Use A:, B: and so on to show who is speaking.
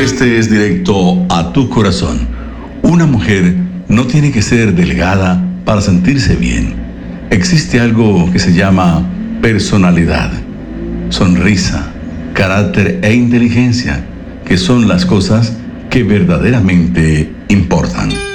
A: Este es directo a tu corazón. Una mujer no tiene que ser delgada para sentirse bien. Existe algo que se llama personalidad, sonrisa, carácter e inteligencia, que son las cosas que verdaderamente importan.